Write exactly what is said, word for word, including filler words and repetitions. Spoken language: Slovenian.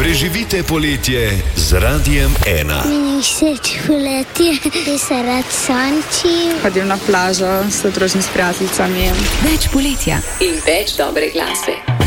Preživite poletje z Radiem ena. Meni všeč poletje, da se rad sončim. Hodim na plažo, se družim s prijateljicami. Več poletja in več dobre glasbe.